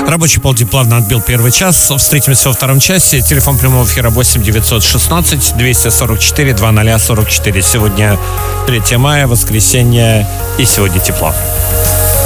Рабочий полдень плавно отбил первый час. Встретимся во втором часе. Телефон прямого эфира 8 916 244 2044. Сегодня 3 мая, воскресенье, и сегодня тепло.